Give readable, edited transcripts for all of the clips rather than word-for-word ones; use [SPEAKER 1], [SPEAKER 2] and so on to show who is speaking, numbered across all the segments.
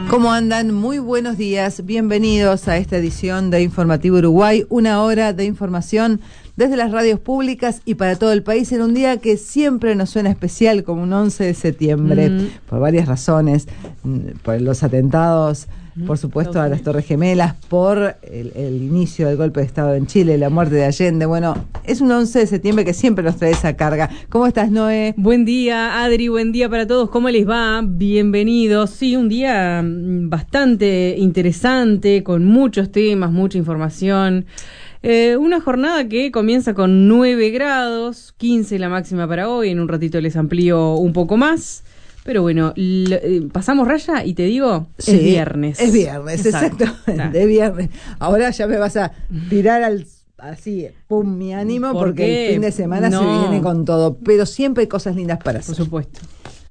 [SPEAKER 1] ¿Cómo andan? Muy buenos días, bienvenidos a esta edición de Informativo Uruguay, una hora de información desde las radios públicas y para todo el país en un día que siempre nos suena especial como un 11 de septiembre, por varias razones, por los atentados, por supuesto a las Torres Gemelas, por el inicio del golpe de Estado en Chile, la muerte de Allende. Bueno, es un 11 de septiembre que siempre nos trae esa carga. ¿Cómo estás, Noé?
[SPEAKER 2] Buen día, Adri, buen día para todos. ¿Cómo les va? Bienvenidos. Sí, un día bastante interesante, con muchos temas, mucha información. Una jornada que comienza con 9 grados, 15 la máxima para hoy. En un ratito les amplío un poco más. Pero bueno, pasamos raya y te digo, sí, es viernes.
[SPEAKER 1] Es viernes, exactamente, es viernes. Ahora ya me vas a tirar así, pum, mi ánimo, porque el fin de semana se viene con todo. Pero siempre hay cosas lindas para hacer.
[SPEAKER 2] Por supuesto.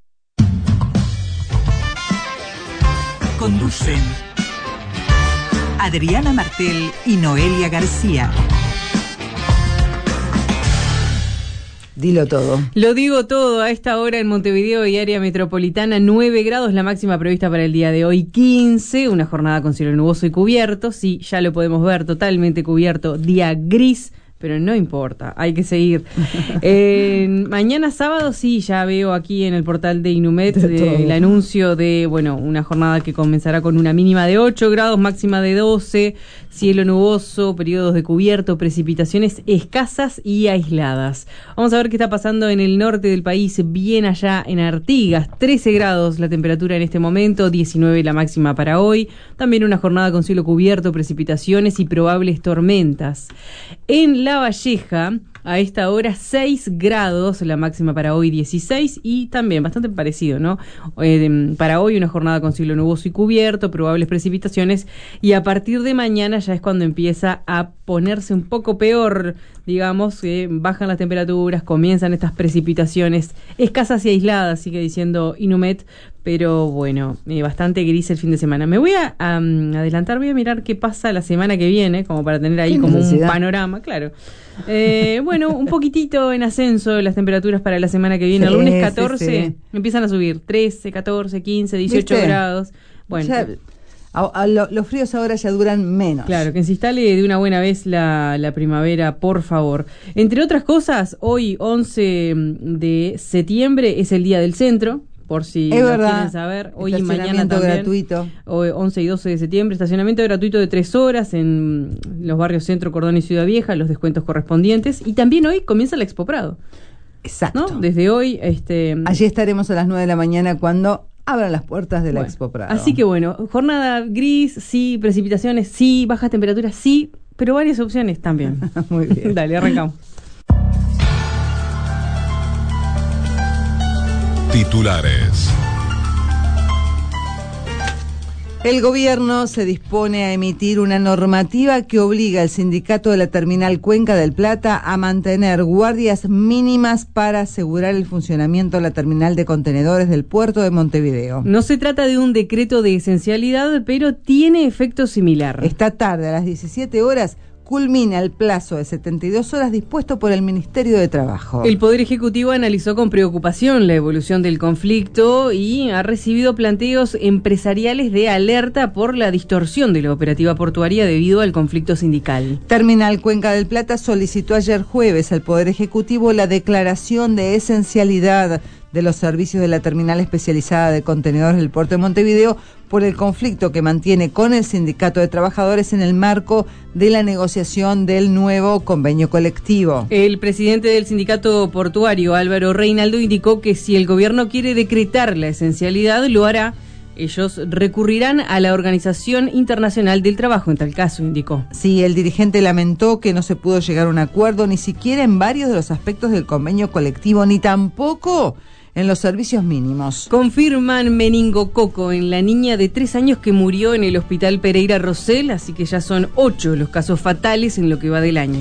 [SPEAKER 3] Conducen Adriana Martel y Noelia García.
[SPEAKER 1] Dilo todo.
[SPEAKER 2] Lo digo todo. A esta hora en Montevideo y área metropolitana, 9 grados, la máxima prevista para el día de hoy, 15. Una jornada con cielo nuboso y cubierto. Sí, ya lo podemos ver, totalmente cubierto. Día gris, pero no importa, hay que seguir. Mañana sábado, sí, ya veo aquí en el portal de Inumet el anuncio de, bueno, una jornada que comenzará con una mínima de 8 grados, máxima de 12, cielo nuboso, periodos de cubierto, precipitaciones escasas y aisladas. Vamos a ver qué está pasando en el norte del país, bien allá en Artigas, 13 grados la temperatura en este momento, 19 la máxima para hoy. También una jornada con cielo cubierto, precipitaciones y probables tormentas. En La Valleja, a esta hora 6 grados, la máxima para hoy 16 y también bastante parecido, ¿no? Para hoy una jornada con cielo nuboso y cubierto, probables precipitaciones y a partir de mañana ya es cuando empieza a ponerse un poco peor, digamos, que bajan las temperaturas, comienzan estas precipitaciones escasas y aisladas, sigue diciendo Inumet, pero bueno, bastante gris el fin de semana. Me voy a adelantar, voy a mirar qué pasa la semana que viene, como para tener ahí como un panorama, claro. Bueno, un poquitito en ascenso las temperaturas para la semana que viene. El lunes 14 empiezan a subir, 13, 14, 15, 18 grados. Bueno,
[SPEAKER 1] ya, los fríos ahora ya duran menos.
[SPEAKER 2] Claro, que se instale de una buena vez la primavera, por favor. Entre otras cosas, hoy 11 de septiembre es el Día del Centro. Por si lo quieren saber, hoy y mañana también. Gratuito. Hoy 11 y 12 de septiembre, estacionamiento gratuito de 3 horas en los barrios Centro, Cordón y Ciudad Vieja, los descuentos correspondientes. Y también hoy comienza la Expo Prado.
[SPEAKER 1] Exacto.
[SPEAKER 2] ¿No? Desde hoy.
[SPEAKER 1] Allí estaremos a las 9 de la mañana cuando abran las puertas de la Expo Prado.
[SPEAKER 2] Así que bueno, jornada gris, sí, precipitaciones, sí, bajas temperaturas, sí, pero varias opciones también.
[SPEAKER 1] Muy bien.
[SPEAKER 2] Dale, arrancamos.
[SPEAKER 4] Titulares.
[SPEAKER 1] El gobierno se dispone a emitir una normativa que obliga al sindicato de la terminal Cuenca del Plata a mantener guardias mínimas para asegurar el funcionamiento de la terminal de contenedores del puerto de Montevideo.
[SPEAKER 2] No se trata de un decreto de esencialidad, pero tiene efecto similar.
[SPEAKER 1] Esta tarde a las 17 horas culmina el plazo de 72 horas dispuesto por el Ministerio de Trabajo.
[SPEAKER 2] El Poder Ejecutivo analizó con preocupación la evolución del conflicto y ha recibido planteos empresariales de alerta por la distorsión de la operativa portuaria debido al conflicto sindical.
[SPEAKER 1] Terminal Cuenca del Plata solicitó ayer jueves al Poder Ejecutivo la declaración de esencialidad de los servicios de la terminal especializada de contenedores del puerto de Montevideo por el conflicto que mantiene con el Sindicato de Trabajadores en el marco de la negociación del nuevo convenio colectivo.
[SPEAKER 2] El presidente del sindicato portuario, Álvaro Reinaldo, indicó que si el gobierno quiere decretar la esencialidad, lo hará. Ellos recurrirán a la Organización Internacional del Trabajo, en tal caso, indicó.
[SPEAKER 1] Sí, el dirigente lamentó que no se pudo llegar a un acuerdo ni siquiera en varios de los aspectos del convenio colectivo, ni tampoco en los servicios mínimos.
[SPEAKER 2] Confirman meningococo en la niña de 3 años que murió en el hospital Pereira Rosell, así que ya son 8 los casos fatales en lo que va del año.